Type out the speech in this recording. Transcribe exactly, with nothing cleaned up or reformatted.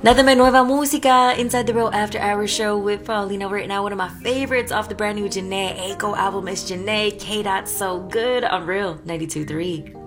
Nothing but nueva música inside the Real After Hours show with Paulina. Right now, one of my favorites off the brand new Jhené Aiko album is Jhené K. Dot So Good on Real ninety-two point three.